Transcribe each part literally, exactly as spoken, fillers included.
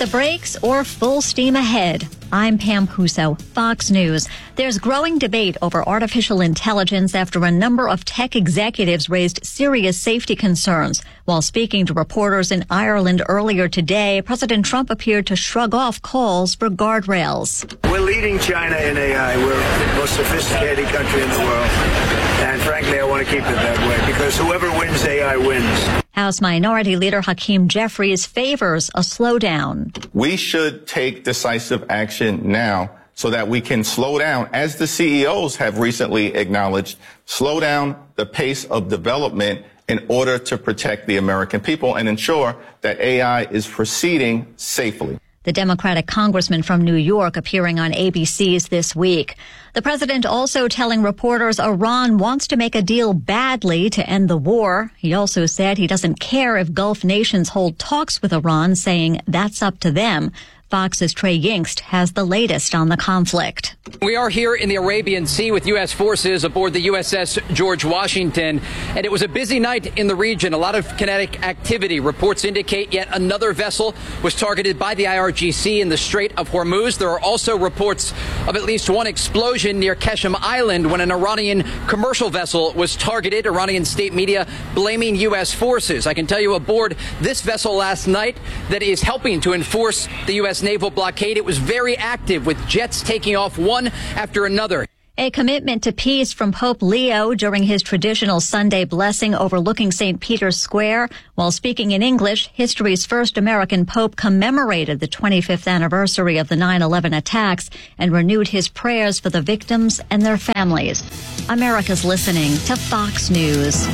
the brakes or full steam ahead? I'm Pam Huso, Fox News. There's growing debate over artificial intelligence after a number of tech executives raised serious safety concerns. While speaking to reporters in Ireland earlier today, President Trump appeared to shrug off calls for guardrails. We're leading China in A I. We're the most sophisticated country in the world. And frankly, I want to keep it that way because whoever wins A I wins. House Minority Leader Hakeem Jeffries favors a slowdown. We should take decisive action now so that we can slow down, as the C E Os have recently acknowledged, slow down the pace of development in order to protect the American people and ensure that A I is proceeding safely. The Democratic congressman from New York appearing on A B C's This Week. The president also telling reporters Iran wants to make a deal badly to end the war. He also said he doesn't care if Gulf nations hold talks with Iran, saying that's up to them. Fox's Trey Yingst has the latest on the conflict. We are here in the Arabian Sea with U S forces aboard the U S S George Washington, and it was a busy night in the region. A lot of kinetic activity. Reports indicate yet another vessel was targeted by the I R G C in the Strait of Hormuz. There are also reports of at least one explosion near Keshem Island when an Iranian commercial vessel was targeted. Iranian state media blaming U S forces. I can tell you aboard this vessel last night that is helping to enforce the U S naval blockade. It was very active with jets taking off one after another. A commitment to peace from Pope Leo during his traditional Sunday blessing overlooking Saint Peter's Square. While speaking in English, history's first American pope commemorated the twenty-fifth anniversary of the nine eleven attacks and renewed his prayers for the victims and their families. America's listening to Fox News.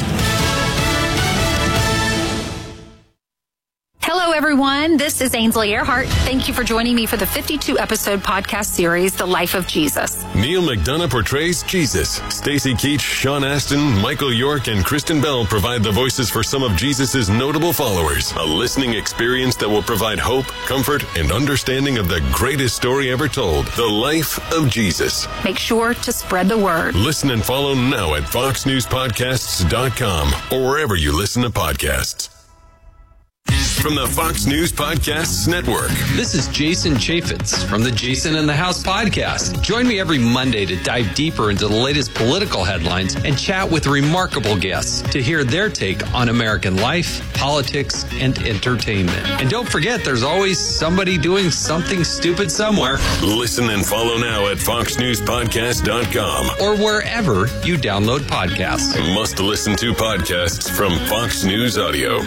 Hello, everyone. This is Ainsley Earhart. Thank you for joining me for the fifty-two episode podcast series, The Life of Jesus. Neil McDonough portrays Jesus. Stacy Keach, Sean Astin, Michael York, and Kristen Bell provide the voices for some of Jesus' notable followers. A listening experience that will provide hope, comfort, and understanding of the greatest story ever told, The Life of Jesus. Make sure to spread the word. Listen and follow now at fox news podcasts dot com or wherever you listen to podcasts. From the Fox News Podcasts Network. This is Jason Chaffetz from the Jason in the House podcast. Join me every Monday to dive deeper into the latest political headlines and chat with remarkable guests to hear their take on American life, politics, and entertainment. And don't forget, there's always somebody doing something stupid somewhere. Listen and follow now at fox news podcast dot com or wherever you download podcasts. Must listen to podcasts from Fox News Audio.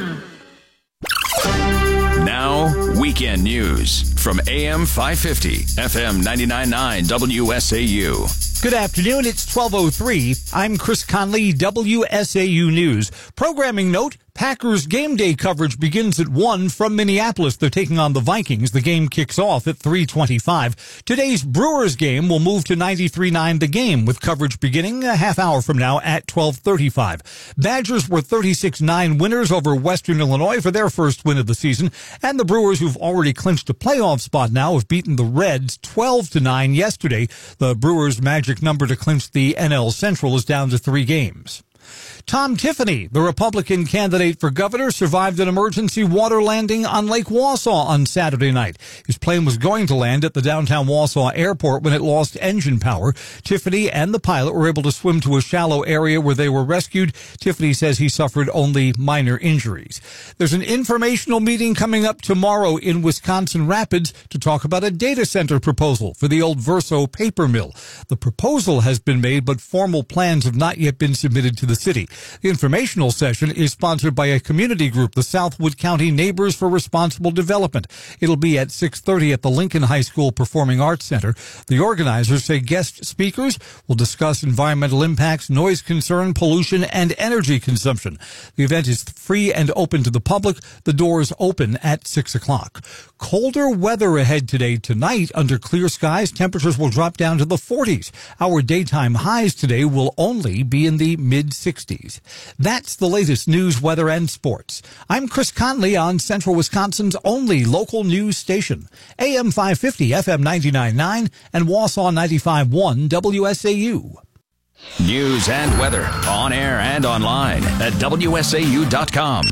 Now, weekend news from A M five fifty, F M ninety-nine point nine W S A U. Good afternoon. It's twelve oh three. I'm Chris Conley, W S A U News. Programming note, Packers game day coverage begins at one from Minneapolis. They're taking on the Vikings. The game kicks off at three twenty-five. Today's Brewers game will move to ninety-three point nine The Game, with coverage beginning a half hour from now at twelve thirty-five. Badgers were thirty-six nine winners over Western Illinois for their first win of the season, and the Brewers, who've already clinched a playoff spot now, have beaten the Reds twelve to nine yesterday. The Brewers' magic number to clinch the N L Central is down to three games. Tom Tiffany, the Republican candidate for governor, survived an emergency water landing on Lake Wausau on Saturday night. His plane was going to land at the downtown Wausau airport when it lost engine power. Tiffany and the pilot were able to swim to a shallow area where they were rescued. Tiffany says he suffered only minor injuries. There's an informational meeting coming up tomorrow in Wisconsin Rapids to talk about a data center proposal for the old Verso paper mill. The proposal has been made, but formal plans have not yet been submitted to the city. The informational session is sponsored by a community group, the Southwood County Neighbors for Responsible Development. It'll be at six thirty at the Lincoln High School Performing Arts Center. The organizers say guest speakers will discuss environmental impacts, noise concern, pollution, and energy consumption. The event is free and open to the public. The doors open at six o'clock. Colder weather ahead today. Tonight, under clear skies, temperatures will drop down to the forties. Our daytime highs today will only be in the mid-sixties. That's the latest news, weather, and sports. I'm Chris Conley on Central Wisconsin's only local news station, A M five fifty, F M ninety-nine point nine, and Wausau ninety-five point one W S A U. News and weather on air and online at W S A U dot com.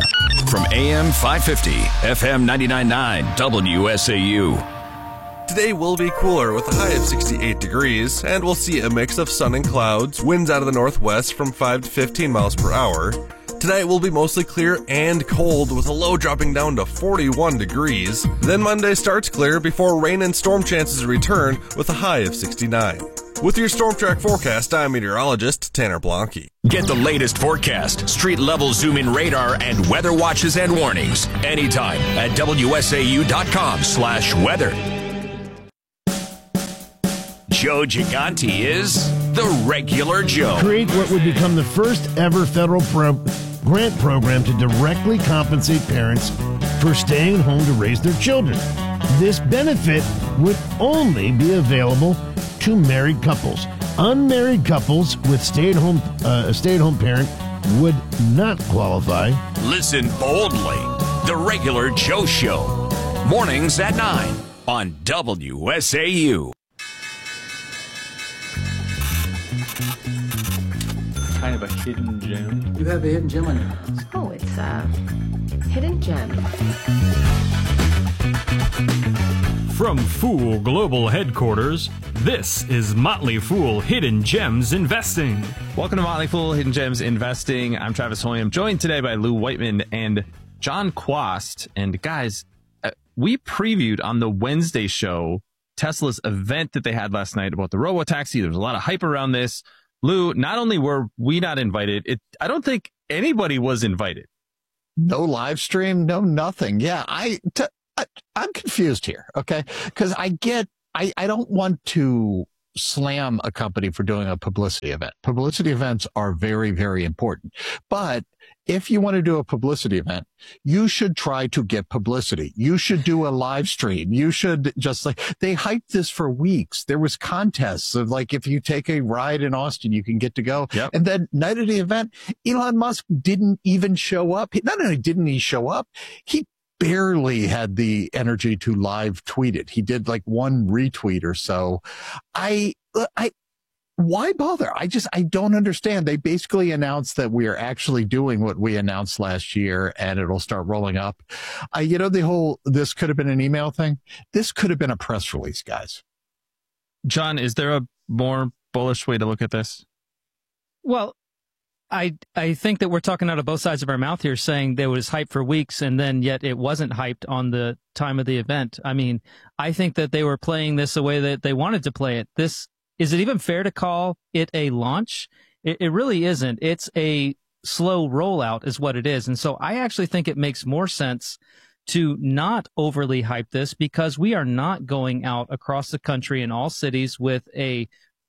from A M five fifty, F M ninety-nine point nine, W S A U. Today will be cooler with a high of sixty-eight degrees, and we'll see a mix of sun and clouds, winds out of the northwest from five to fifteen miles per hour. Tonight will be mostly clear and cold with a low dropping down to forty-one degrees. Then Monday starts clear before rain and storm chances return with a high of sixty-nine. With your Storm Track forecast, I'm meteorologist Tanner Blanke. Get the latest forecast, street-level zoom-in radar, and weather watches and warnings anytime at W S A U dot com slash weather. Joe Gigante is the Regular Joe. Create what would become the first ever federal pro- grant program to directly compensate parents for staying home to raise their children. This benefit would only be available to married couples. Unmarried couples with stay-at-home uh, a stay-at-home parent would not qualify. Listen boldly. The Regular Joe Show. Mornings at nine on W S A U. Kind of a hidden gem. You have a hidden gem on your hands. Oh, it's a hidden gem. From Fool Global Headquarters, this is Motley Fool Hidden Gems Investing. Welcome to Motley Fool Hidden Gems Investing. I'm Travis Hoyam, joined today by Lou Whiteman and John Quast. And guys, uh, we previewed on the Wednesday show Tesla's event that they had last night about the robotaxi. There was a lot of hype around this. Lou, not only were we not invited, it, I don't think anybody was invited. No live stream, no nothing. Yeah, I, t- I I'm confused here, okay? Because I get, I, I don't want to slam a company for doing a publicity event. Publicity events are very, very important. But if you want to do a publicity event, you should try to get publicity. You should do a live stream. You should just like, they hyped this for weeks. There was contests of like, if you take a ride in Austin, you can get to go. Yep. And then night of the event, Elon Musk didn't even show up. Not only didn't he show up, he barely had the energy to live tweet it. He did like one retweet or so. I, I, why bother? I just, I don't understand. They basically announced that we are actually doing what we announced last year and it'll start rolling up. Uh, you know, the whole, this could have been an email thing. This could have been a press release, guys. John, is there a more bullish way to look at this? Well, I I think that we're talking out of both sides of our mouth here, saying there was hype for weeks and then yet it wasn't hyped on the time of the event. I mean, I think that they were playing this the way that they wanted to play it. This, is it even fair to call it a launch? It, it really isn't. It's a slow rollout is what it is. And so I actually think it makes more sense to not overly hype this because we are not going out across the country in all cities with a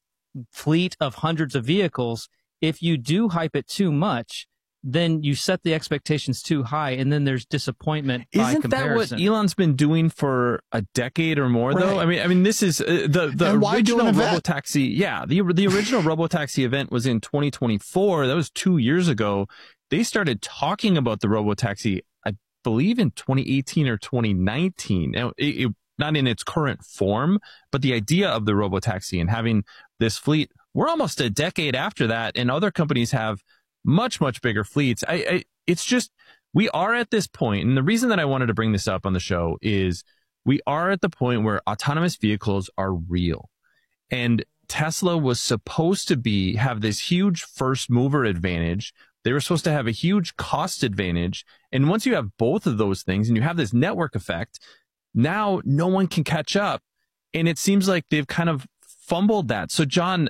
fleet of hundreds of vehicles. If you do hype it too much, then you set the expectations too high, and then there's disappointment by Isn't comparison. that what Elon's been doing for a decade or more, Right. though? I mean, I mean, this is uh, the the And why do an original event? robotaxi. Yeah, the the original robotaxi event was in twenty twenty-four. That was two years ago. They started talking about the robotaxi, I believe, in twenty eighteen or twenty nineteen. Now, it, it, not in its current form, but the idea of the robotaxi and having this fleet. We're almost a decade after that, and other companies have much, much bigger fleets. I, I, it's just, we are at this point, and the reason that I wanted to bring this up on the show is we are at the point where autonomous vehicles are real. And Tesla was supposed to be, have this huge first mover advantage. They were supposed to have a huge cost advantage. And once you have both of those things and you have this network effect, now no one can catch up. And it seems like they've kind of fumbled that. So John,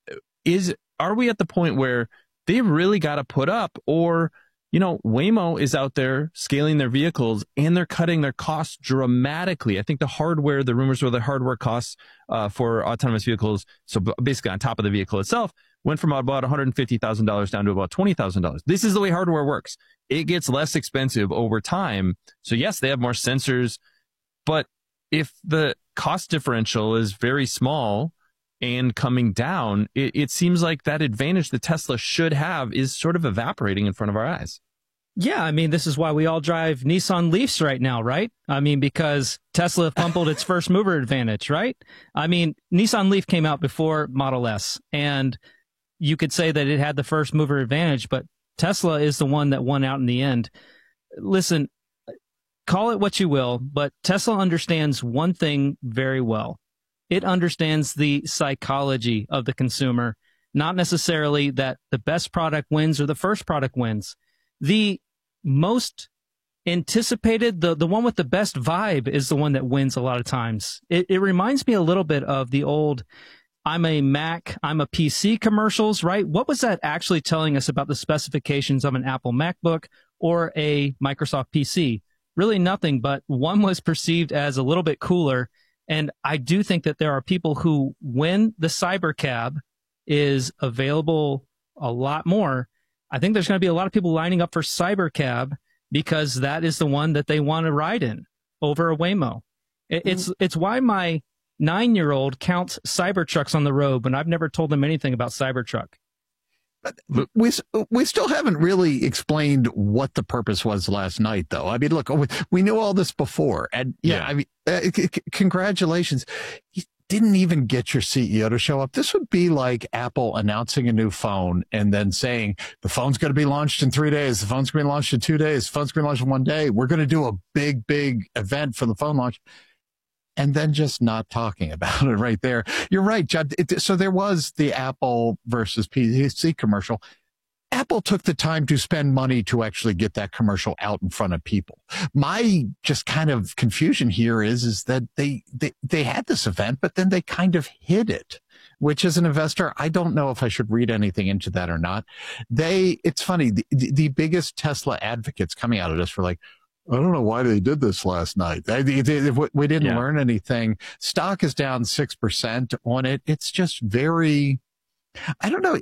is, are we at the point where they've really got to put up, or, you know, Waymo is out there scaling their vehicles and they're cutting their costs dramatically. I think the hardware, the rumors were the hardware costs uh, for autonomous vehicles, so basically on top of the vehicle itself, went from about one hundred fifty thousand dollars down to about twenty thousand dollars. This is the way hardware works. It gets less expensive over time. So yes, they have more sensors, but if the cost differential is very small and coming down, it, it seems like that advantage that Tesla should have is sort of evaporating in front of our eyes. Yeah, I mean, this is why we all drive Nissan Leafs right now, right? I mean, because Tesla fumbled its first mover advantage, right? I mean, Nissan Leaf came out before Model S, and you could say that it had the first mover advantage, but Tesla is the one that won out in the end. listen, call it what you will, but Tesla understands one thing very well. It understands the psychology of the consumer, not necessarily that the best product wins or the first product wins. The most anticipated, the, the one with the best vibe is the one that wins a lot of times. It, it reminds me a little bit of the old I'm a Mac, I'm a P C commercials, right? What was that actually telling us about the specifications of an Apple MacBook or a Microsoft P C? Really nothing, but one was perceived as a little bit cooler. And I do think that there are people who, when the Cybercab is available a lot more, I think there's going to be a lot of people lining up for Cybercab because that is the one that they want to ride in over a Waymo. It, it's mm-hmm. it's why my nine-year-old counts Cybertrucks on the road when I've never told him anything about Cybertruck. We we still haven't really explained what the purpose was last night, though. I mean, look, we knew all this before, and yeah, yeah. I mean, uh, c- c- congratulations. You didn't even get your C E O to show up. This would be like Apple announcing a new phone and then saying the phone's going to be launched in three days, the phone's going to be launched in two days, the phone's going to be launched in one day. We're going to do a big, big event for the phone launch. And then just not talking about it right there. You're right, Judd. It, so there was the Apple versus P C commercial. Apple took the time to spend money to actually get that commercial out in front of people. My just kind of confusion here is, is that they, they, they had this event, but then they kind of hid it, which as an investor, I don't know if I should read anything into that or not. They, it's funny, the, the biggest Tesla advocates coming out of this were like, I don't know why they did this last night. They, they, they, we didn't yeah. learn anything. Stock is down six percent on it. It's just very, I don't know.